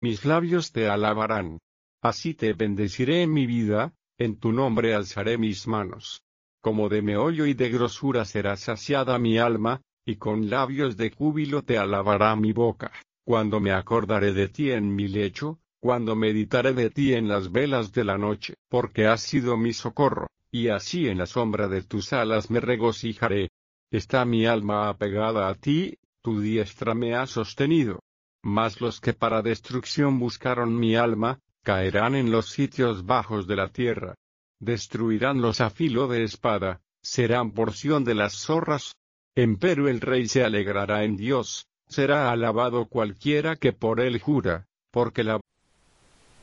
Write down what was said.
mis labios te alabarán. Así te bendeciré en mi vida, en tu nombre alzaré mis manos. Como de meollo y de grosura será saciada mi alma, y con labios de júbilo te alabará mi boca, cuando me acordaré de ti en mi lecho, cuando meditaré de ti en las velas de la noche, porque has sido mi socorro, y así en la sombra de tus alas me regocijaré. Está mi alma apegada a ti, tu diestra me ha sostenido. Mas los que para destrucción buscaron mi alma, caerán en los sitios bajos de la tierra. Destruiránlos a filo de espada, serán porción de las zorras. Empero el rey se alegrará en Dios, será alabado cualquiera que por él jura, porque la